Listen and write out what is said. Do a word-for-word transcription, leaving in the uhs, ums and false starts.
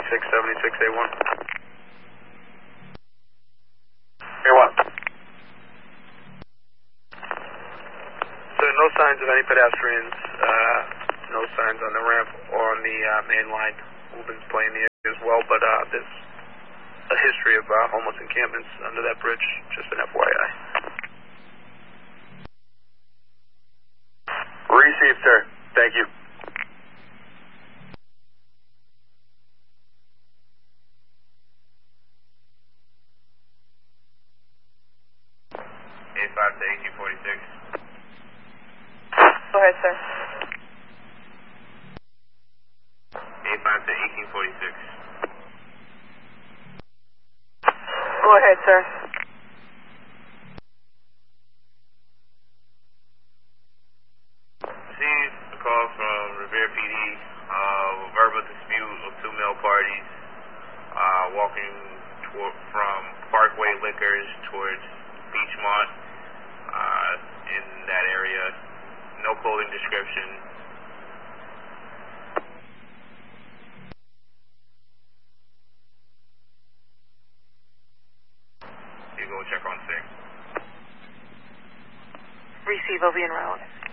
six seventy-six A one. A one. So no signs of any pedestrians, uh, no signs on the ramp or on the uh, main line. Movements playing the area as well, but uh, there's a history of uh, homeless encampments under that bridge, just an F Y I. Received, sir. Thank you. eight five to eighteen forty-six. Go ahead, sir. eight five to eighteen forty-six. Go ahead, sir. Received a call from Revere P D of a verbal dispute of two male parties uh, walking toward, from Parkway Liquors towards Beachmont uh, in that area. No clothing description. You go check on six. Receive, will be en route.